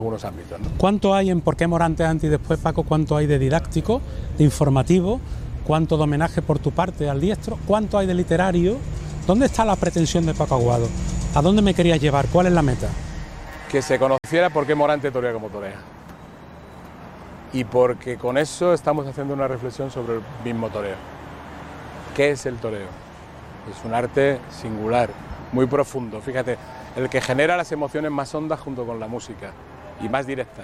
algunos ámbitos, ¿no? ¿Cuánto hay en Por qué Morante antes y después, Paco? ¿Cuánto hay de didáctico, de informativo? ¿Cuánto de homenaje por tu parte al diestro? ¿Cuánto hay de literario? ¿Dónde está la pretensión de Paco Aguado? ¿A dónde me querías llevar? ¿Cuál es la meta? Que se conociera por qué Morante torea como torea. Y porque con eso estamos haciendo una reflexión sobre el mismo toreo. ¿Qué es el toreo? Es un arte singular, muy profundo. Fíjate, el que genera las emociones más hondas junto con la música y más directas.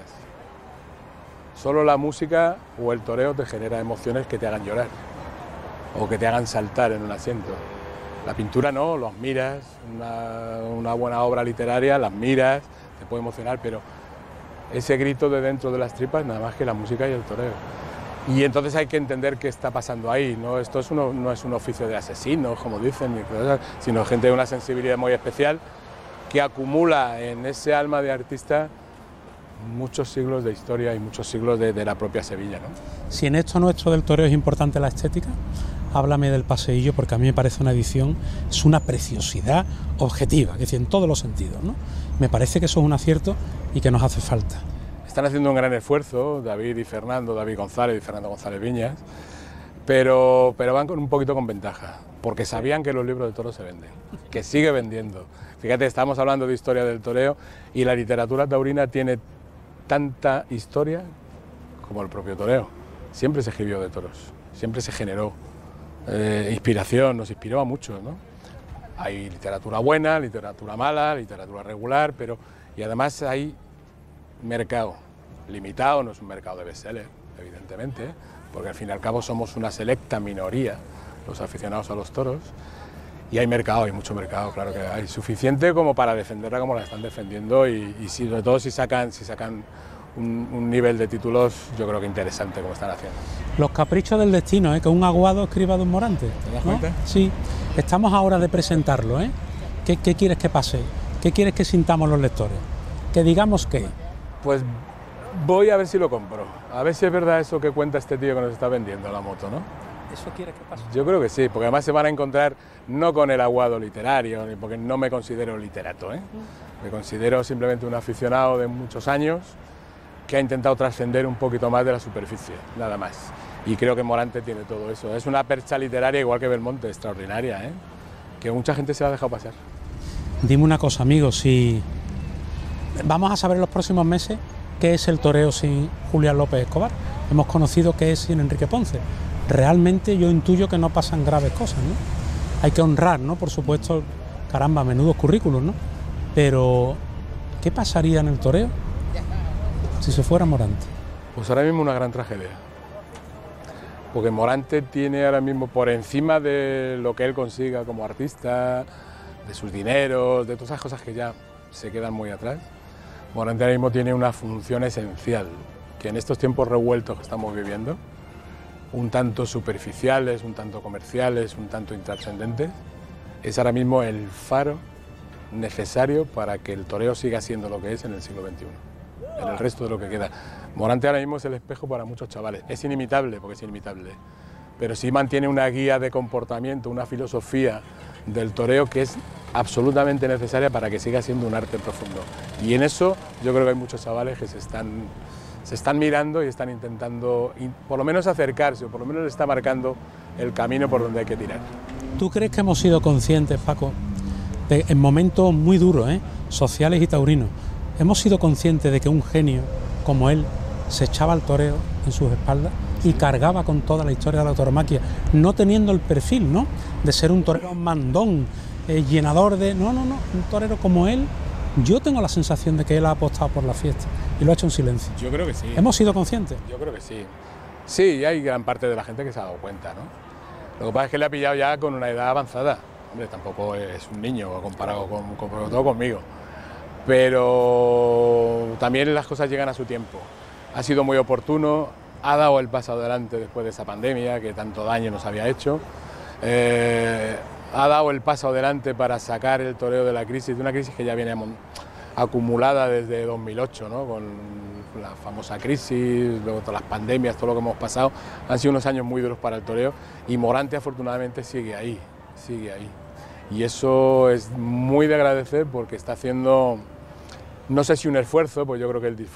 Solo la música o el toreo te genera emociones que te hagan llorar o que te hagan saltar en un asiento. La pintura no, los miras, una buena obra literaria, las miras, te puede emocionar, pero ese grito de dentro de las tripas nada más que la música y el toreo. Y entonces hay que entender qué está pasando ahí, ¿no? Esto no es un oficio de asesinos, como dicen, sino gente de una sensibilidad muy especial que acumula en ese alma de artista muchos siglos de historia y muchos siglos de la propia Sevilla, ¿no? Si en esto nuestro del toreo es importante la estética, háblame del paseillo, porque a mí me parece una edición, es una preciosidad objetiva, es decir, en todos los sentidos, ¿no? Me parece que eso es un acierto y que nos hace falta. Están haciendo un gran esfuerzo, David y Fernando, David González y Fernando González Viñas, pero van un poquito con ventaja, porque sabían que los libros de toros se venden, que sigue vendiendo. Fíjate, estamos hablando de historia del toreo y la literatura taurina tiene tanta historia como el propio toreo. Siempre se escribió de toros, siempre se generó inspiración, nos inspiró a muchos, ¿no? Hay literatura buena, literatura mala, literatura regular, y además hay mercado limitado, no es un mercado de bestseller, evidentemente, porque al fin y al cabo somos una selecta minoría los aficionados a los toros, y hay mercado, hay mucho mercado, claro que hay, suficiente como para defenderla como la están defendiendo y sobre todo si sacan un nivel de títulos, yo creo que interesante como están haciendo. Los caprichos del destino, que un Aguado escriba de un Morante. ¿Te das cuenta? Sí, estamos ahora de presentarlo, ¿Qué quieres que pase? ¿Qué quieres que sintamos los lectores? Que digamos qué. Pues voy a ver si lo compro, a ver si es verdad eso que cuenta este tío que nos está vendiendo la moto, ¿no? ¿Eso quieres que pase? Yo creo que sí, porque además se van a encontrar no con el Aguado literario, porque no me considero literato, me considero simplemente un aficionado de muchos años que ha intentado trascender un poquito más de la superficie, nada más. Y creo que Morante tiene todo eso. Es una percha literaria igual que Belmonte, extraordinaria, que mucha gente se la ha dejado pasar. Dime una cosa, amigo, si vamos a saber en los próximos meses qué es el toreo sin Julián López Escobar. Hemos conocido qué es sin Enrique Ponce. Realmente yo intuyo que no pasan graves cosas, ¿no? Hay que honrar, ¿no? Por supuesto, caramba, menudos currículos, ¿no? Pero, ¿qué pasaría en el toreo si se fuera Morante? Pues ahora mismo una gran tragedia. Porque Morante tiene ahora mismo por encima de lo que él consiga como artista, de sus dineros, de todas esas cosas que ya se quedan muy atrás. Morante ahora mismo tiene una función esencial, que en estos tiempos revueltos que estamos viviendo, un tanto superficiales, un tanto comerciales, un tanto intrascendentes, es ahora mismo el faro necesario para que el toreo siga siendo lo que es en el siglo XXI, en el resto de lo que queda. Morante ahora mismo es el espejo para muchos chavales, es inimitable porque es inimitable, pero sí mantiene una guía de comportamiento, una filosofía del toreo que es absolutamente necesaria para que siga siendo un arte profundo. Y en eso yo creo que hay muchos chavales que se están mirando y están intentando por lo menos acercarse, o por lo menos le está marcando el camino por donde hay que tirar. ¿Tú crees que hemos sido conscientes, Paco, en momentos muy duros, sociales y taurinos, hemos sido conscientes de que un genio como él se echaba al toreo en sus espaldas y cargaba con toda la historia de la tauromaquia, no teniendo el perfil, ¿no?, de ser un torero mandón, llenador de... No, un torero como él, yo tengo la sensación de que él ha apostado por la fiesta y lo ha hecho en silencio. Yo creo que sí. ¿Hemos sido conscientes? Yo creo que sí. Sí, hay gran parte de la gente que se ha dado cuenta, ¿no? Lo que pasa es que le ha pillado ya con una edad avanzada. Hombre, tampoco es un niño comparado sobre todo conmigo. Pero también las cosas llegan a su tiempo. Ha sido muy oportuno, ha dado el paso adelante después de esa pandemia que tanto daño nos había hecho. Ha dado el paso adelante para sacar el toreo de una crisis que ya viene acumulada desde 2008, ¿no?, con la famosa crisis, luego todas las pandemias, todo lo que hemos pasado. Han sido unos años muy duros para el toreo y Morante afortunadamente sigue ahí. Y eso es muy de agradecer porque está haciendo No sé si un esfuerzo, pues yo creo que él